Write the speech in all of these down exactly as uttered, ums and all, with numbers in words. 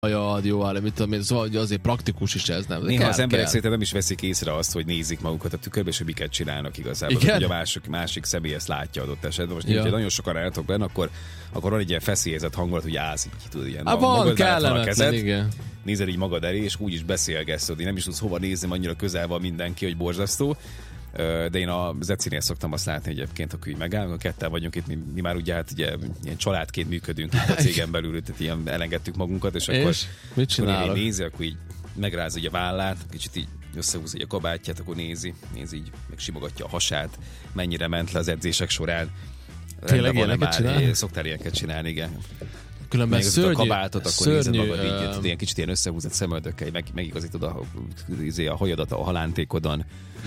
hajad, jó áll, mit tudom én, szóval azért praktikus is ez, nem? Néha kell, az emberek kell. Szerintem nem is veszik észre azt, hogy nézik magukat a tükörbe, és hogy miket csinálnak igazából. Igen? Hogy a másik, másik személy ezt látja adott esetben. Most ja. nagyon sokan álltok benne, akkor, akkor van egy ilyen feszélyezett hangulat, hogy állsz így, tudod, ilyen. A van, kellemetlen, igen. Nézel így magad elé, és úgy is beszélgetsz, hogy nem is tudsz hova nézni, annyira közel van mindenki, hogy borzasztó. De én a Zecinél szoktam azt látni egyébként, akkor így megállunk, a ketten vagyunk itt, mi, mi már ugye hát ugye ilyen családként működünk a cégen belül, tehát ilyen elengedtük magunkat, és, és akkor mit csinálok? Nézi, akkor így megráz ugye a vállát, kicsit így összehúzza a kabátját, akkor nézi, nézi így, meg simogatja a hasát, mennyire ment le az edzések során. Tényleg ilyeneket csinál? Szoktál ilyeneket csinálni, igen. Különben szörnyű, a kabátot, akkor szörnyű, nézed magad így, uh... ilyen kicsit ilyen összehúzott szemöldökkel, meg, megigazítod a, a hajadat a halántékodon.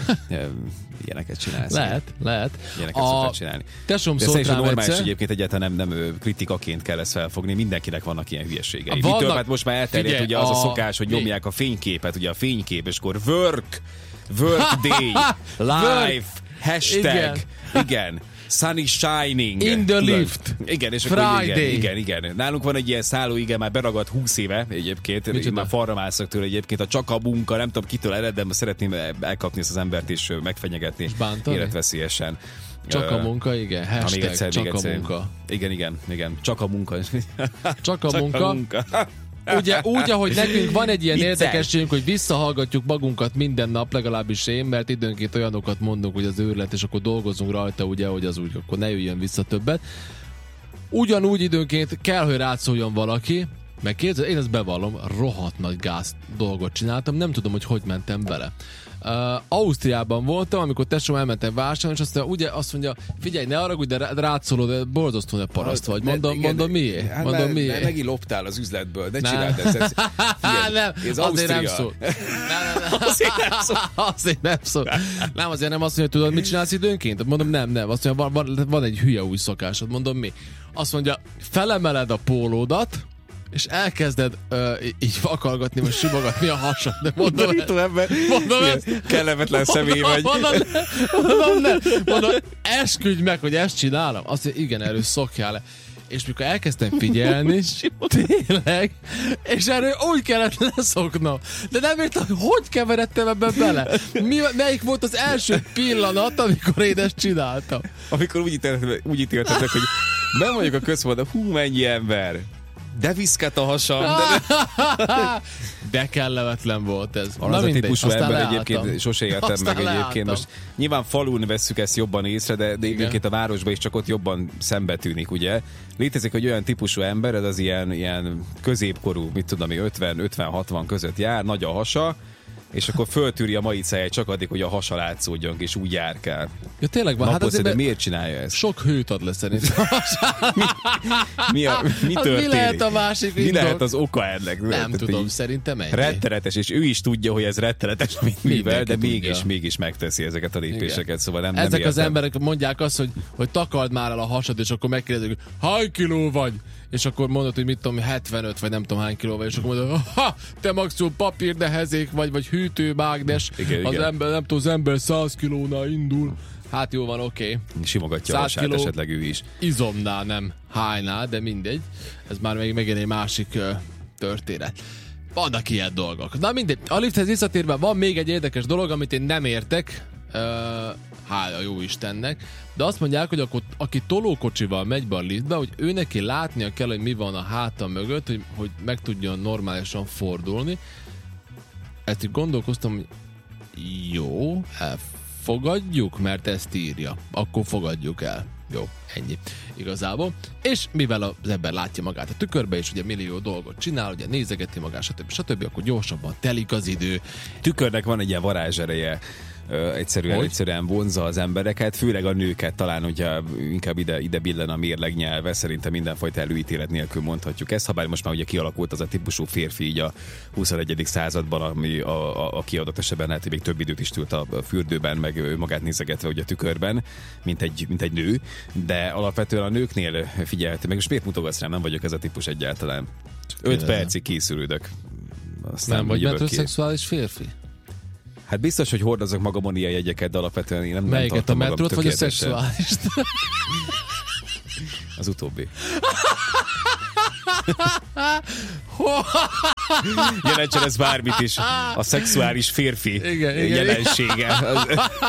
Ilyeneket csinálsz. Lehet, lehet. Ilyeneket a... szoktál csinálni. Tesóm de szólt rám normális egyszer. Egyébként egyáltalán nem, nem kritikaként kell ezt felfogni, mindenkinek vannak ilyen hülyeségei. Vannak... Mitől? Hát most már elterjedt ugye az a, a szokás, hogy nyomják a fényképet, ugye a fénykép, és akkor work, work day, live, hashtag, igen. igen. Sun is shining. In the lift. Igen, és Friday. Akkor, igen, igen, igen. Nálunk van egy ilyen szálló, igen, már beragadt húsz éve egyébként. Én már falra mászok tőle egyébként. A csak a munka, nem tudom kitől ered, de szeretném elkapni ezt az embert és megfenyegetni. Életveszélyesen. Csak a munka, igen. Hashtag egyszer, csak a egyszer. munka. Igen, igen, igen. Csak a munka. Csak a csak munka. A munka. Ugye, úgy, ahogy nekünk van egy ilyen érdekességünk, hogy visszahallgatjuk magunkat minden nap, legalábbis én, mert időnként olyanokat mondunk, hogy az őrület, és akkor dolgozunk rajta, ugye, hogy az úgy, akkor ne jöjjön vissza többet. Ugyanúgy időnként kell, hogy rátszóljon valaki, meg képzel, én ezt bevallom, rohadt nagy gáz dolgot csináltam, nem tudom, hogy hogy mentem bele. Uh, Ausztriában voltam, amikor tesóm elmentem vásárolni, és aztán ugye azt mondja, figyelj, ne haragudj, de rátszólod, de borzasztó ne paraszt vagy. Mondom, igen, mondom miért? Hát mondom, mert, miért? Megint loptál az üzletből, ne csináld ezt. ez, nem, ez azért nem szól. Nem, nem, nem. Azért nem szól. Azért nem szól. Nem, azért nem azt mondja, tudod, mit csinálsz időnként? Mondom, nem, nem. Azt mondja, van, van, van egy hülye új szokásod. Mondom, mi? Azt mondja, felemeled a pólódat, és elkezded uh, így vakalgatni, vagy simogatni a hasad. De mondom, ember, mondom ezt, kellemetlen személy vagy. Mondom, mondom, nem, mondom, esküdj meg, hogy ezt csinálom. Azt mondja, igen, erről szokjál le. És mikor elkezdtem figyelni, tényleg, és erről úgy kellett leszoknom. De nem értem, hogy hogy keveredtem ebbe bele. Mi, melyik volt az első pillanat, amikor én ezt csináltam? Amikor úgy ítéltetek, úgy ítéltetek hogy nem vagyok a központban, hú, mennyi ember. De viszket a hasam. De, de kellemetlen volt ez. Van az a típusú ember leálltam. Egyébként, sose értem aztán meg leálltam. Egyébként. Most nyilván falun vesszük ezt jobban észre, de, de egyébként a városban is csak ott jobban szembe tűnik, ugye? Létezik, hogy olyan típusú ember, ez az ilyen, ilyen középkorú, mit tudom, ötven ötven hatvan között jár, nagy a hasa, és akkor föltűri a maicáját csak addig, hogy a hasa látszódjon, és úgy járkál. Ja, tényleg van. Hát azért miért csinálja ezt? Sok hőt ad le szerintem. mi, mi, a, mi történik? Mi lehet a másik Mi indok? Lehet az oka ennek? Nem tehát tudom, szerintem ennyi. Rettenetes, és ő is tudja, hogy ez rettenetes, mint mivel, de mégis, mégis megteszi ezeket a lépéseket. Igen. Szóval nem, Ezek nem az emberek mondják azt, hogy, hogy takard már el a hasad, és akkor megkérdezik, hogy hány kiló vagy? És akkor mondod, hogy mit tudom, hetvenöt, vagy nem tudom hány kiló vagy, és akkor mondod, ha, te maximum papírdehezék vagy, vagy hűtőmágnes, igen, az igen. ember, nem tudom, az ember száz kilónál indul. Hát jó van, oké. Okay. Simogatja a hasát esetleg ő is. Izomnál, nem hánynál, de mindegy. Ez már még megint egy másik uh, történet. Vannak ilyen dolgok. Na mindegy, a lifthez visszatérve van még egy érdekes dolog, amit én nem értek, uh, hála jó Istennek, de azt mondják, hogy akkor, aki tolókocsival megy be a liftbe, hogy ő neki látnia kell, hogy mi van a háta mögött, hogy, hogy meg tudjon normálisan fordulni. Ezt így gondolkoztam, hogy jó, elfogadjuk, mert ezt írja. Akkor fogadjuk el. Jó, ennyi. Igazából. És mivel az ember látja magát a tükörbe, és ugye millió dolgot csinál, ugye nézegeti magát, stb. stb., akkor gyorsabban telik az idő. Tükörnek van egy ilyen varázsereje. Ö, egyszerűen, egyszerűen vonzza az embereket, főleg a nőket, talán hogyha inkább ide, ide billen a mérleg nyelve, szerintem mindenfajta előítélet nélkül mondhatjuk ezt, ha bár most már ugye kialakult az a típusú férfi így a huszonegyedik században, ami a, a, a kiadott esetben lehet, hogy még több időt is tült a fürdőben, meg magát nézegetve ugye a tükörben, mint egy, mint egy nő, de alapvetően a nőknél figyeltem, meg most miért mutogatsz rám, nem vagyok ez a típus egyáltalán. Öt percig készülődök. Aztán nem vagy metrosexuális férfi? Hát biztos, hogy hordozok magamon ilyen jegyeket, de alapvetően én nem, nem Melyiket, tartom a metrót vagy a szexuális? Az utóbbi. Jelentsen ez bármit is. A szexuális férfi igen, igen, jelensége. Az...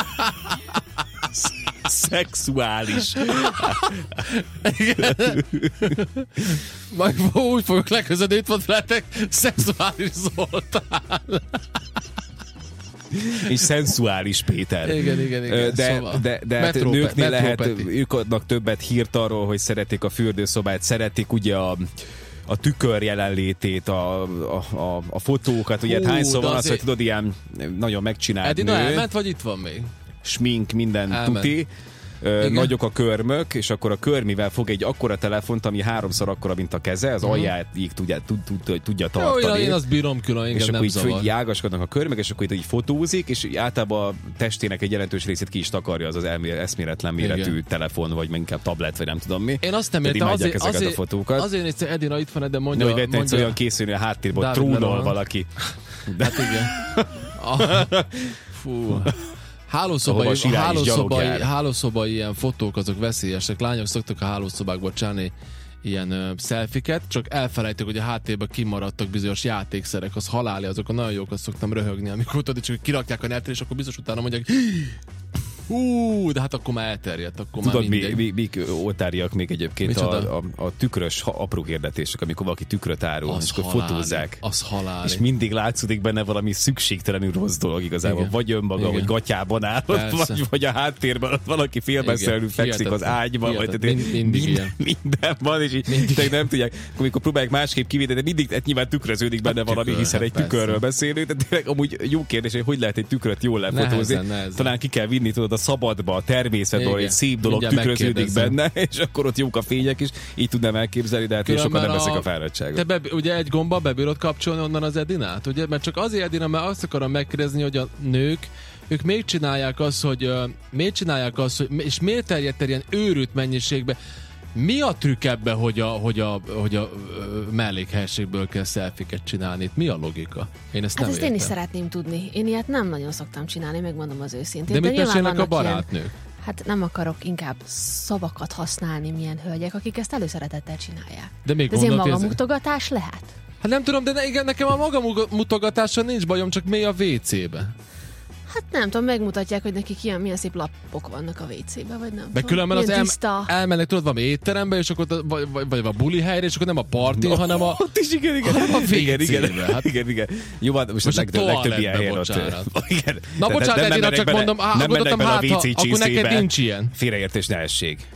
Szexuális. Majd úgy fogok legközelebb, itt volt veletek, szexuális Zoltán. És szenzuális Péter. Igen, igen, igen. De, szóval. de, de hát Metro, nőknél Metro lehet, Peti. ők adnak többet hírt arról, hogy szeretik a fürdőszobát, szeretik ugye a a tükör jelenlétét, a, a, a, a fotókat, ugye Hú, hányszor van az, azért... hogy tudod, ilyen nagyon megcsinált Edina nő. elment, vagy itt van még? Smink, minden elment. tuti. Ö, nagyok a körmök, és akkor a körmivel fog egy akkora telefont, ami háromszor akkora, mint a keze, az uh-huh. aljáig tudja, tud, tud, tudja tartani. Jó, én azt bírom külön, és nem akkor zavar. így ágaskodnak a körmök, és akkor itt így fotózik, és általában a testének egy jelentős részét ki is takarja az az elmé- eszméletlen méretű igen. telefon, vagy inkább tablet, vagy nem tudom mi. Én azt nem Tehát értem, azért, ezeket azért, a fotókat. azért néztem, Edina itt van, de mondja... De hogy vettem mondja... olyan készülni a háttérben, hogy trónol valaki. De... Hát igen. Ah, fú... Hálószobai, hálószobai, hálószobai ilyen fotók azok veszélyesek. Lányok szoktak a hálószobákba csinálni ilyen uh, szelfiket, csak elfelejtük, hogy a háttérben kimaradtak bizonyos játékszerek, az haláli, azok a nagyon jókat szoktam röhögni, amikor tudod, csak kirakják a netre, és akkor biztos utána mondják, hú, de hát akkor már elterjedt, akkor tudod, már mindegy. mi, mi, mi oltáriak még egyébként a, a, a tükrös apró hirdetések, amikor valaki tükröt árul, az és akkor haláli, fotózzák. Az haláli. És mindig látszódik benne valami szükségtelenül rossz dolog igazából. Igen. Vagy önmaga, igen. vagy gatyában áll, vagy, vagy a háttérben valaki félbeszélő fekszik az ágyban. Vagy, Mind, mindig minden, minden van, és így nem tudják. Amikor próbálják másképp kivédeni, de mindig hát nyilván tükröződik benne hát valami, tükör, hiszen egy persze. tükörről beszélünk. De tényleg amúgy jó kérdés, hogy hogy lehet egy tükröt jól lefotózni. Talán ki kell vinni, tudod, a szabadba, a természetben, egy szép dolog mindjárt tükröződik benne, és akkor ott jók a fények is. Így tudnám elképzelni, de hát én sokan nem veszik a fáradtságot. Te be, ugye egy gomba bebírod kapcsolni onnan az Edinát, ugye? Mert csak azért Edina, mert azt akarom megkérdezni, hogy a nők, ők még csinálják azt, hogy uh, miért csinálják azt, hogy, és miért terjedt el ilyen őrült mennyiségbe. Mi a trükk ebbe, hogy a, hogy a, hogy a uh, mellékhelységből kell szelfiket csinálni? Mi a logika? Én ezt hát nem ezt értem. én is szeretném tudni. Én ilyet nem nagyon szoktam csinálni, megmondom az őszintén. De, de mit mesélnek a barátnők? Ilyen, hát nem akarok inkább szavakat használni milyen hölgyek, akik ezt előszeretettel csinálják. De még ez ilyen magamutogatás lehet? Hát nem tudom, de ne, igen, nekem a magamutogatással nincs bajom, csak mély a vécébe. Hát nem tudom, megmutatják, hogy nekik ilyen, milyen szép lapok vannak a vécébe, vagy nem. De különben az el, elmennek, tudod, valami étterembe, és akkor vagy, vagy, vagy a buli helyre, és akkor nem a parti, no, hanem a ott is igen, igen. hanem a igen, igen, hát, igen, igen. Jó, hát most, most a legtöbb, legtöbb ilyen helyen ott. Igen. Na bocsánat, Edina, csak bele, mondom, nem gondoltam, hát, ha, akkor neked nincs ilyen. Félreértés ne essék.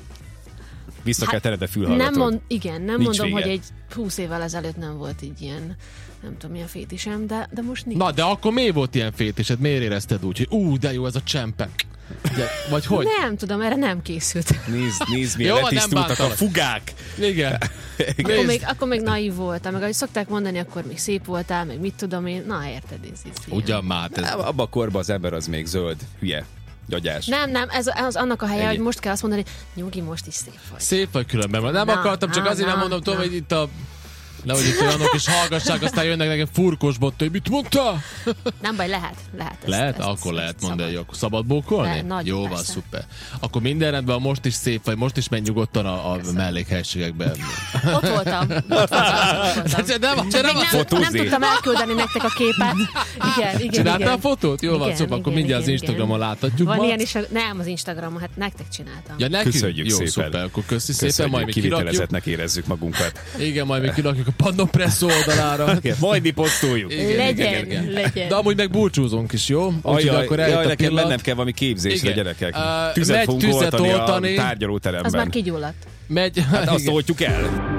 Vissza hát, kell tered a fülhallgatót. Nem mond, igen, nem nincs mondom, vége. hogy egy húsz évvel ezelőtt nem volt így ilyen, nem tudom, milyen fétisem, de, de most nincs. Na, de akkor miért volt ilyen fétised? Miért érezted úgy, hogy ú, de jó ez a csempe? De, vagy hogy? Nem tudom, erre nem készült. Nézd, nézd, milyen letisztultak a fugák. Igen. akkor, még, akkor még naív voltam, meg ahogy szokták mondani, akkor még szép voltál, meg mit tudom én. Na, érted, ez így. Ugyan már. Ez... Abba a korban az ember az még zöld, hülye. Gagyás. Nem, nem, ez az annak a helye, Ennyi. Hogy most kell azt mondani, nyugi, most is szép vagy. Szép vagy különben. Nem na, akartam, csak na, azért na, nem mondom, tudom, hogy itt a... Nehogy itt olyanok is hallgassák, aztán jönnek nekem furkos bottai. Mit mondtál? Nem baj, lehet. Lehet, ezt, lehet? ezt, akkor ezt, lehet mondani, hogy szabad bókolni? Le, jó, van, szuper. Akkor minden rendben, most is szép vagy, most is menj nyugodtan a, a mellékhelységekbe. Ott voltam. Ott voltam. De nem, de nem, nem, nem tudtam elküldeni nektek a képet. Igen, igen, csináltál igen. a fotót? Jó van, szóval akkor mindjárt az Instagramon láthatjuk. Van ilyen is, nem az Instagramon, hát nektek csináltam. Ja, nekünk? Köszönjük jó, szépen. Szuper, akkor köszi szépen, majd mi kirakjuk. Kivitelezetnek érezzük magunkat. Igen, majd mi kirakjuk a Pandopresszó oldalára. Majd mi posztoljuk. Igen, legyen, igen, igen. legyen. De amúgy meg búcsúzunk is, jó? Ajaj, akkor jaj, nekem mennem kell valami képzésre, gyerekek. Uh, tüzet fogunk oltani a tárgyalóteremben. Az már kigyulladt. Megy. Hát azt oltjuk el.